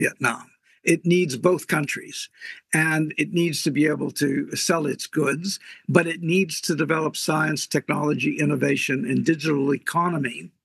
Vietnam. It needs both countries, and it needs to be able to sell its goods, but it needs to develop science, technology, innovation, and digital economy